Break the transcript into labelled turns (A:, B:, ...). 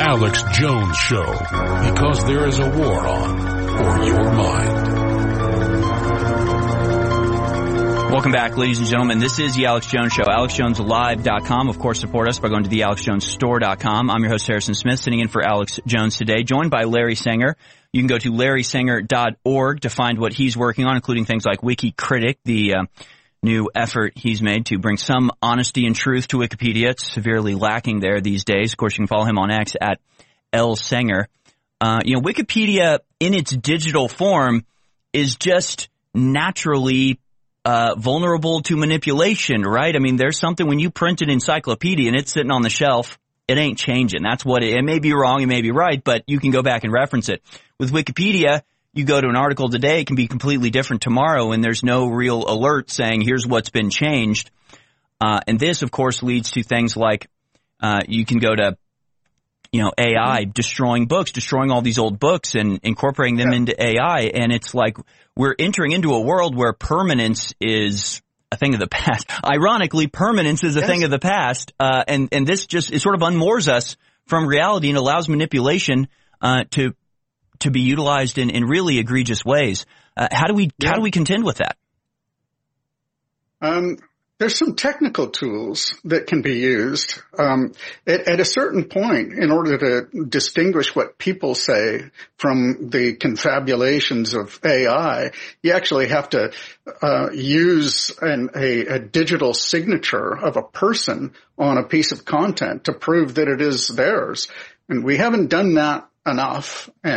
A: Alex Jones Show, because there is a war on for your mind.
B: Welcome back, ladies and gentlemen. This is the Alex Jones Show. AlexJonesLive.com. Of course, support us by going to the AlexJonesStore.com. I'm your host, Harrison Smith, sitting in for Alex Jones today, joined by Larry Sanger. You can go to LarrySanger.org to find what he's working on, including things like WikiCritic, the new effort he's made to bring some honesty and truth to Wikipedia. It's severely lacking there these days. Of course, you can follow him on X at LSanger. Wikipedia in its digital form is just naturally vulnerable to manipulation, right? I mean, there's something when you print an encyclopedia and it's sitting on the shelf, it ain't changing. That's what it may be wrong, it may be right, but you can go back and reference it. With Wikipedia, you go to an article today, it can be completely different tomorrow, and there's no real alert saying here's what's been changed. And this, of course, leads to things like you can go to AI destroying books, destroying all these old books and incorporating them into AI. And it's like we're entering into a world where permanence is a thing of the past. Ironically, permanence is a thing of the past. And this just, it sort of unmoors us from reality and allows manipulation to be utilized in really egregious ways. How do we contend with that?
C: There's some technical tools that can be used. At a certain point, in order to distinguish what people say from the confabulations of AI, you actually have to use a digital signature of a person on a piece of content to prove that it is theirs. And we haven't done that enough.